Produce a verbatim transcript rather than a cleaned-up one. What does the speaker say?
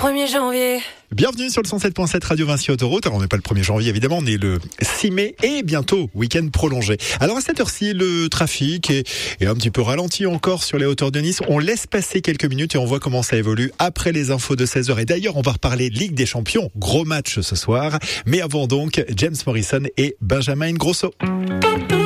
premier janvier. Bienvenue sur le cent sept point sept Radio Vinci Autoroute. Alors on n'est pas le premier janvier évidemment, on est le six mai et bientôt week-end prolongé. Alors à cette heure-ci, le trafic est, est un petit peu ralenti encore sur les hauteurs de Nice. On laisse passer quelques minutes et on voit comment ça évolue après les infos de seize heures. Et d'ailleurs, on va reparler Ligue des Champions. Gros match ce soir. Mais avant donc, James Morrison et Benjamin Ingrosso.